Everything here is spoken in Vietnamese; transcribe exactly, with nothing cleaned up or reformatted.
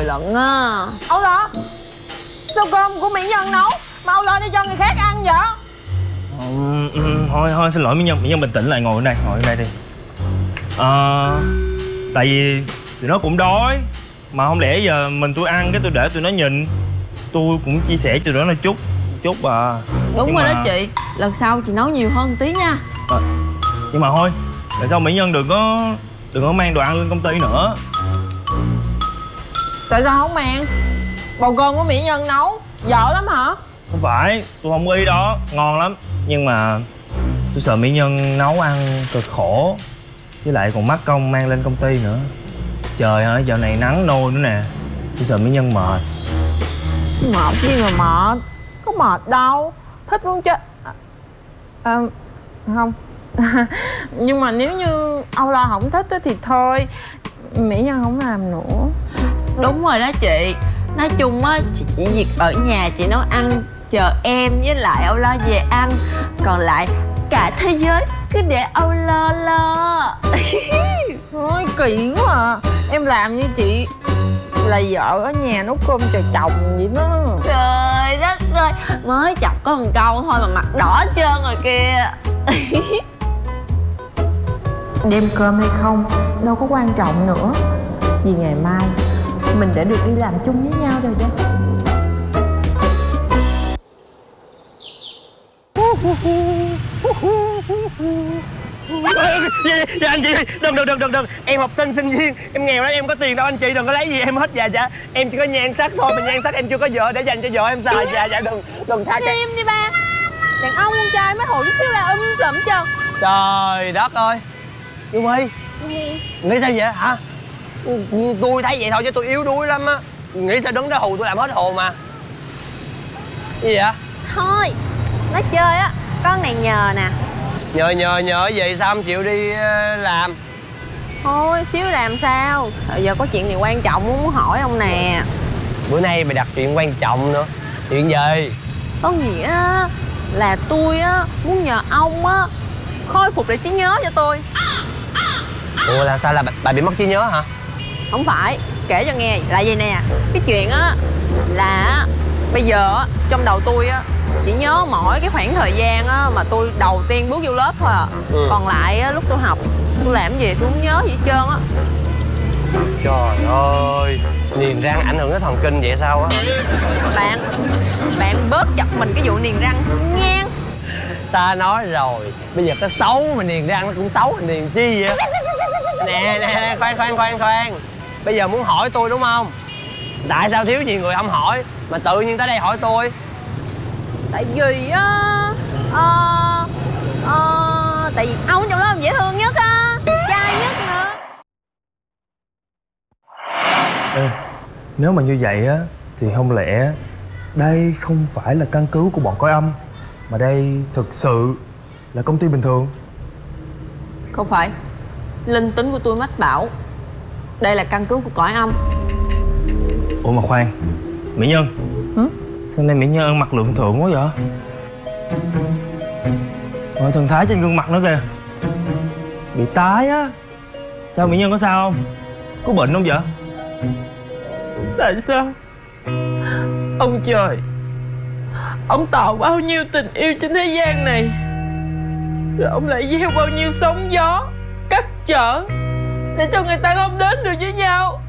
lận á. Âu Lo, sao cơm của mỹ nhân nấu mà Âu Lo đi cho người khác ăn vậy? Ừ, ừ, thôi thôi xin lỗi mỹ nhân, mỹ nhân bình tĩnh lại, ngồi ở đây, ngồi ở đây đi. Ờ, tại vì tụi nó cũng đói mà không lẽ giờ mình tôi ăn cái tôi để tụi nó nhìn. Tôi cũng chia sẻ cho tụi nó chút chút à. Đúng nhưng rồi mà... đó chị, lần sau chị nấu nhiều hơn tí nha. À, nhưng mà thôi, tại sao mỹ nhân đừng có đừng có mang đồ ăn lên công ty nữa. Tại sao không mang? Bầu cơm của mỹ nhân nấu dở lắm hả? Không phải, tôi không có ý đó, ngon lắm. Nhưng mà tôi sợ mỹ nhân nấu ăn cực khổ, với lại còn mắc công mang lên công ty nữa. Trời ơi, dạo này nắng nôi nữa nè, tôi sợ mỹ nhân mệt. Mệt gì mà mệt, có mệt đâu, thích muốn chết. À, à, không. Nhưng mà nếu như Âu Lo không thích thì thôi, mỹ nhân không làm nữa. Đúng rồi đó chị. Nói chung á, chị chỉ việc ở nhà chị nấu ăn, chờ em với lại Âu Lo về ăn. Còn lại cả thế giới cứ để Âu Lo lo. Thôi kỳ quá à. Em làm như chị là vợ ở nhà nấu cơm cho chồng vậy đó. Trời đất ơi, mới chọc có một câu thôi mà mặt đỏ trơn rồi kìa. Đem cơm hay không đâu có quan trọng nữa, vì ngày mai mình đã được đi làm chung với nhau rồi đó. Dạ, dạ anh chị, đừng đừng đừng đừng đừng em học sinh sinh viên, em nghèo lắm, em có tiền đâu anh chị, đừng có lấy gì em hết. Dạ dạ em chỉ có nhan sắc thôi, mà nhan sắc em chưa có vợ để dành cho vợ em xài. Dạ dạ đừng đừng tha cho. Im đi ba, đàn ông con trai mới hồi chút xíu là um sùm chưa. Trời đất ơi Dung My, nghĩ sao vậy hả? Tôi thấy vậy thôi chứ tôi yếu đuối lắm á. Nghĩ sao đứng đó hù tôi làm hết hồn mà. Cái gì vậy? Thôi, nói chơi á, con này nhờ nè. Nhờ nhờ nhờ gì sao không chịu đi làm? Thôi, xíu làm sao. Thời giờ có chuyện gì quan trọng muốn hỏi ông nè. Bữa nay mày đặt chuyện quan trọng nữa. Chuyện gì? Có nghĩa là tôi á muốn nhờ ông á khôi phục lại trí nhớ cho tôi. Ủa là sao, là bà, bà bị mất trí nhớ hả? Không phải, kể cho nghe là vậy nè. Cái chuyện á là bây giờ á, trong đầu tôi á chỉ nhớ mỗi cái khoảng thời gian á mà tôi đầu tiên bước vô lớp thôi à. Ừ. Còn lại á, lúc tôi học tôi làm cái gì tôi không nhớ gì hết trơn á. Trời ơi, niềng răng ảnh hưởng tới thần kinh vậy sao á? Bạn, bạn bớt chọc mình cái vụ niềng răng nghe. Ta nói rồi, bây giờ cái xấu mà niềng răng nó cũng xấu, niềng chi vậy? Nè nè, khoan khoan khoan khoan. Bây giờ muốn hỏi tôi đúng không? Tại sao thiếu gì người không hỏi mà tự nhiên tới đây hỏi tôi? Tại vì á ờ ờ tại vì ông trong đó dễ thương nhất á, trai nhất nữa. Ê, nếu mà như vậy á thì không lẽ đây không phải là căn cứ của bọn cõi âm, mà đây thực sự là công ty bình thường? Không phải, linh tính của tôi mách bảo đây là căn cứ của cõi âm. Ủa mà khoan, mỹ nhân. Hử? Sao nay mỹ nhân ăn mặc lượng thượng quá vậy? Rồi thần thái trên gương mặt nữa kìa, bị tái á. Sao mỹ nhân có sao không? Có bệnh không vậy? Tại sao ông trời, ông tạo bao nhiêu tình yêu trên thế gian này, rồi ông lại gieo bao nhiêu sóng gió cách trở để cho người ta không đến được với nhau?